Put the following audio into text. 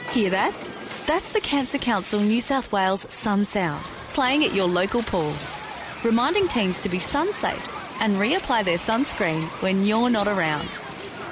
Hear that? That's the Cancer Council New South Wales Sun Sound, playing at your local pool, reminding teens to be sun safe and reapply their sunscreen when you're not around.